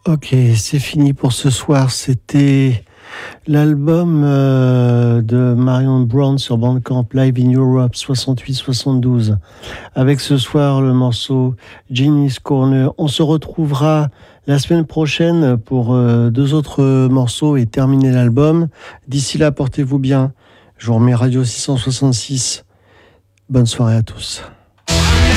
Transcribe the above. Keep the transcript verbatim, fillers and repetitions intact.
Ok, c'est fini pour ce soir. C'était l'album euh, de Marion Brown sur Bandcamp, Live in Europe soixante-huit soixante-douze. Avec ce soir le morceau Genie's Corner. On se retrouvera la semaine prochaine pour euh, deux autres morceaux et terminer l'album. D'ici là, portez-vous bien. Je vous remets Radio six cent soixante-six. Bonne soirée à tous.